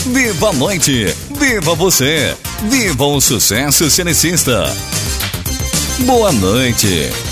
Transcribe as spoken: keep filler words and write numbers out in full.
Viva a noite, viva você, viva o sucesso cenicista. Boa noite.